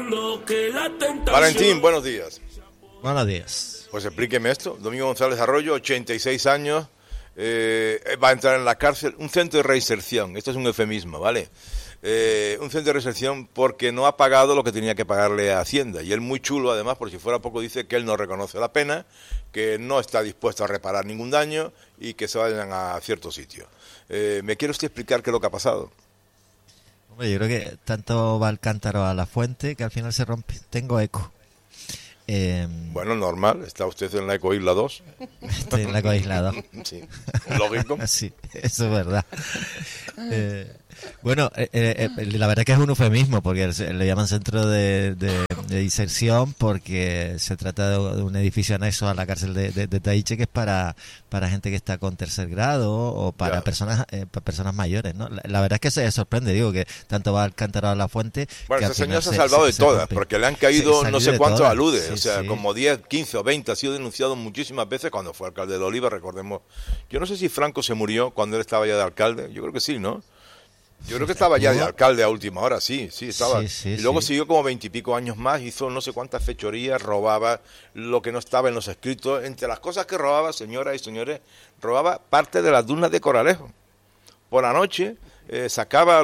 Valentín, buenos días. Buenos días. Pues explíqueme esto. Domingo González Arroyo, 86 años, va a entrar en la cárcel. Un centro de reinserción, esto es un eufemismo, ¿vale? Un centro de reinserción porque no ha pagado lo que tenía que pagarle a Hacienda. Y él muy chulo, además, por si fuera poco, dice que él no reconoce la pena, que no está dispuesto a reparar ningún daño y que se vayan a cierto sitio. ¿Me quiere usted explicar qué es lo que ha pasado? Hombre, yo creo que tanto va el cántaro a la fuente que al final se rompe. Tengo eco. Bueno, normal. ¿Está usted en la Ecoisla 2? Estoy en la Ecoisla 2. Sí, lógico. Sí, eso es verdad. Bueno, la verdad que es un eufemismo porque le llaman centro de inserción porque se trata de un edificio anexo a la cárcel de Taiche que es para gente que está con tercer grado o para personas mayores, ¿no? La verdad es que se sorprende, digo, que tanto va el cántaro a la fuente. Bueno, ese señor se ha salvado de todas porque le han caído no sé cuántos aludes, sí, o sea, sí. Como 10, 15 o 20, ha sido denunciado muchísimas veces cuando fue alcalde de Oliva, recordemos. Yo no sé si Franco se murió cuando él estaba ya de alcalde, yo creo que sí, ¿no? Yo creo que estaba ya de alcalde a última hora, sí, estaba. Y luego siguió como 20 y pico años más, hizo no sé cuántas fechorías, robaba lo que no estaba en los escritos. Entre las cosas que robaba, señoras y señores, robaba parte de las dunas de Coralejo. Por la noche sacaba a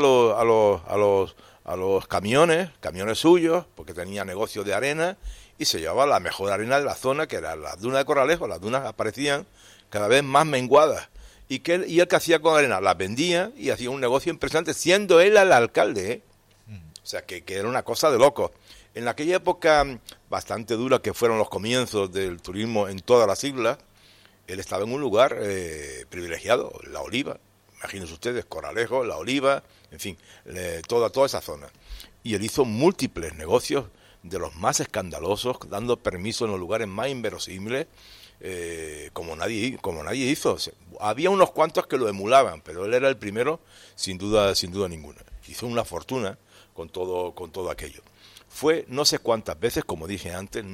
los camiones suyos, porque tenía negocio de arena, y se llevaba la mejor arena de la zona, que era las dunas de Coralejo. Las dunas aparecían cada vez más menguadas. Y él que hacía con arena, las vendía y hacía un negocio impresionante, siendo él el alcalde, ¿eh? O sea, que era una cosa de locos. En aquella época bastante dura que fueron los comienzos del turismo en todas las islas, él estaba en un lugar privilegiado, La Oliva. Imagínense ustedes, Coralejo, La Oliva, en fin, toda esa zona. Y él hizo múltiples negocios de los más escandalosos, dando permiso en los lugares más inverosímiles, como nadie hizo. O sea, había unos cuantos que lo emulaban, pero él era el primero, sin duda ninguna. Hizo una fortuna con todo aquello. Fue no sé cuántas veces, como dije antes,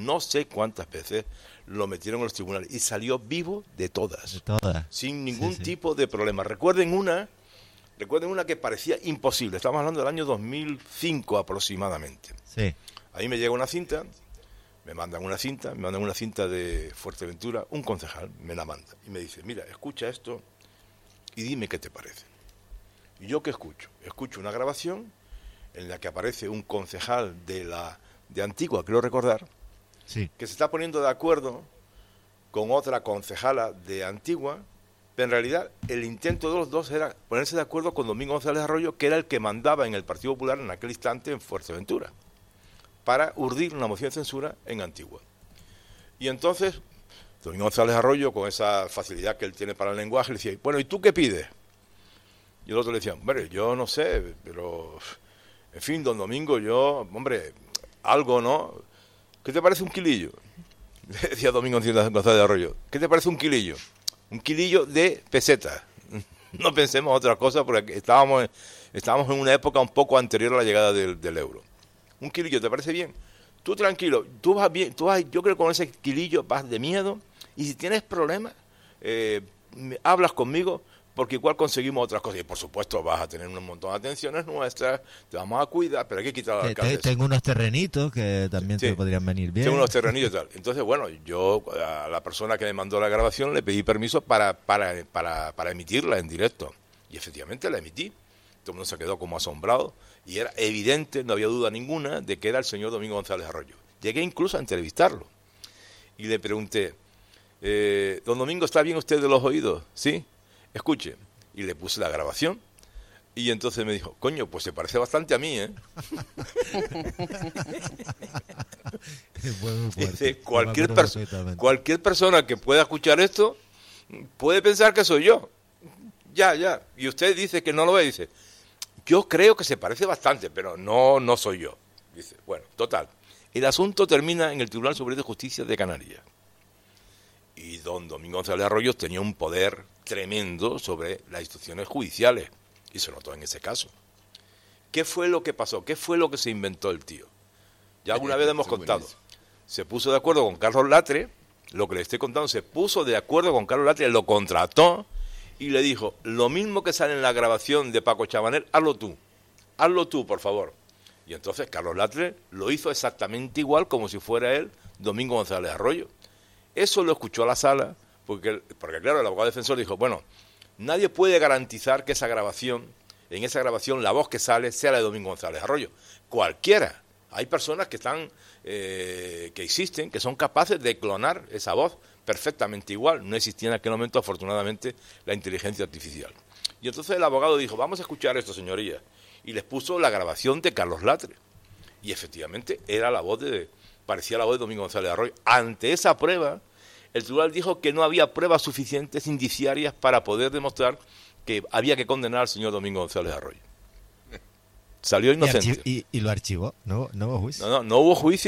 lo metieron en los tribunales y salió vivo de todas. Sin ningún tipo de problema. Recuerden una que parecía imposible. Estamos hablando del año 2005 aproximadamente. Sí. Ahí me llega una cinta. Me mandan una cinta de Fuerteventura, un concejal me la manda y me dice, mira, escucha esto y dime qué te parece. ¿Y yo qué escucho? Escucho una grabación en la que aparece un concejal de Antigua, creo recordar, sí, que se está poniendo de acuerdo con otra concejala de Antigua, pero en realidad el intento de los dos era ponerse de acuerdo con Domingo González Arroyo, que era el que mandaba en el Partido Popular en aquel instante en Fuerteventura, para urdir una moción de censura en Antigua. Y entonces, Domingo González Arroyo, con esa facilidad que él tiene para el lenguaje, le decía, bueno, ¿y tú qué pides? Y el otro le decía, hombre, yo no sé, pero, en fin, don Domingo, hombre, algo, ¿no? ¿Qué te parece un kilillo? Decía Domingo González Arroyo, ¿qué te parece un kilillo? Un kilillo de pesetas. No pensemos otra cosa, porque estábamos en una época un poco anterior a la llegada del euro. Un kilillo, ¿te parece bien? Tú tranquilo, tú vas bien, yo creo que con ese kilillo vas de miedo, y si tienes problemas, hablas conmigo, porque igual conseguimos otras cosas. Y por supuesto vas a tener un montón de atenciones nuestras, te vamos a cuidar, pero hay que quitar al alcalde. Tengo unos terrenitos que también te podrían venir bien. Tengo unos terrenitos y tal. Entonces, bueno, yo a la persona que me mandó la grabación le pedí permiso para emitirla en directo. Y efectivamente la emití. Todo el mundo se quedó como asombrado. Y era evidente, no había duda ninguna, de que era el señor Domingo González Arroyo. Llegué incluso a entrevistarlo. Y le pregunté, don Domingo, ¿está bien usted de los oídos? ¿Sí? Escuche. Y le puse la grabación. Y entonces me dijo, coño, pues se parece bastante a mí, ¿eh? Dice, cualquier persona que pueda escuchar esto puede pensar que soy yo. Ya. Y usted dice que no lo ve, dice, yo creo que se parece bastante, pero no soy yo. Dice, bueno, total. El asunto termina en el Tribunal Superior de Justicia de Canarias. Y don Domingo González Arroyo tenía un poder tremendo sobre las instituciones judiciales. Y se notó en ese caso. ¿Qué fue lo que pasó? ¿Qué fue lo que se inventó el tío? Ya alguna vez hemos contado. Se puso de acuerdo con Carlos Latre, lo que le estoy contando, se puso de acuerdo con Carlos Latre, lo contrató y le dijo, lo mismo que sale en la grabación de Paco Chabanel, hazlo tú, por favor. Y entonces Carlos Latre lo hizo exactamente igual como si fuera él Domingo González Arroyo. Eso lo escuchó a la sala, porque claro, el abogado defensor dijo, bueno, nadie puede garantizar que en esa grabación la voz que sale sea la de Domingo González Arroyo. Cualquiera. Hay personas que que existen, que son capaces de clonar esa voz perfectamente igual. No existía en aquel momento, afortunadamente, la inteligencia artificial. Y entonces el abogado dijo, vamos a escuchar esto, señorías. Y les puso la grabación de Carlos Latre. Y efectivamente era parecía la voz de Domingo González Arroyo. Ante esa prueba, el tribunal dijo que no había pruebas suficientes indiciarias para poder demostrar que había que condenar al señor Domingo González Arroyo. Salió inocente. Y lo archivó, no hubo juicio. No hubo juicio.